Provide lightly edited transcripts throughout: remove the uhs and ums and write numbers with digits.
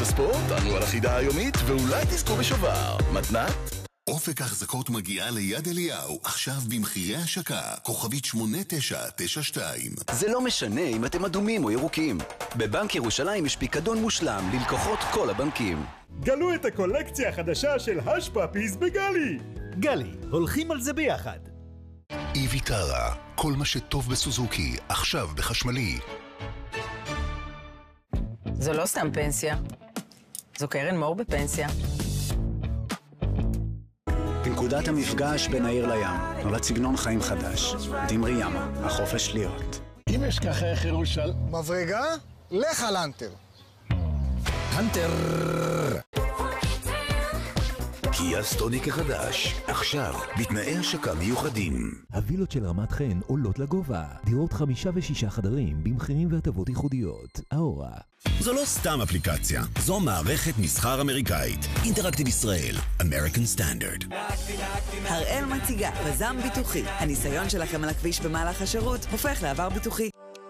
הספורט, ענו על החידה היומית, ואולי תזכו בשובר. מתנת? אופק ההחזקות מגיעה ליד אליהו, עכשיו במחירי השקה, כוכבית 8992. זה לא משנה אם אתם אדומים או ירוקים. בבנק ירושלים יש פיקדון מושלם ללקוחות כל הבנקים. גלו את הקולקציה החדשה של הש פאפיז בגלי. גלי, הולכים על זה ביחד. איביטרה, כל מה שטוב בסוזוקי, עכשיו בחשמלי. זו לא סתם פנסיה, זו קרן מור בפנסיה. בנקודת המפגש בין העיר לים, נולד סגנון חיים חדש. דמרי ימה, החופש להיות. אם יש ככה איך ירושלים... מברגה? לך על הנטר. הנטר! קיה סטוניק החדש, עכשיו, בתנאי השקה מיוחדים. הווילות של רמת חן עולות לגובה. דירות 5 ו6 חדרים במחירים והטבות ייחודיות. אורה. זו לא סתם אפליקציה, זו מערכת מסחר אמריקאית. אינטראקטיב ישראל, American Standard. הראל מציגה פזם ביטוחי. הניסיון שלכם על הכביש במהלך השירות הופך לעבר ביטוחי.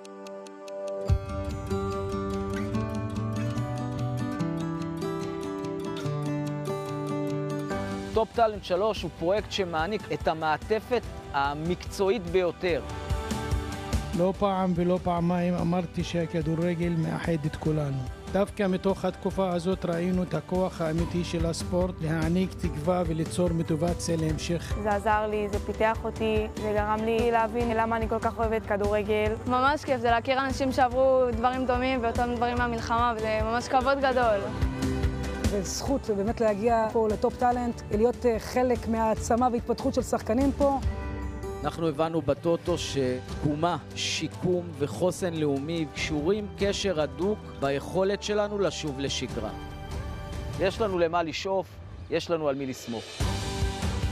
טופ טלנט 3 הוא פרויקט שמעניק את המעטפת המקצועית ביותר. לא פעם ולא פעמיים אמרתי שהכדורגל מאחד את כולנו. דווקא מתוך התקופה הזאת ראינו את הכוח האמיתי של הספורט להעניק תקווה וליצור מוטיבציה להמשך. זה עזר לי, זה פיתח אותי, זה גרם לי להבין למה אני כל כך אוהבת כדורגל. ממש כיף, זה להכיר אנשים שעברו דברים דומים ואותם דברים מהמלחמה, וזה ממש כבוד גדול. וזכות באמת להגיע פה לטופ טלנט, להיות חלק מהעצמה והתפתחות של שחקנים פה. אנחנו הבנו בטוטו שתקומה, שיקום וחוסן לאומי קשורים קשר הדוק ביכולת שלנו לשוב לשגרה. יש לנו למה לשאוף, יש לנו על מי לסמוך.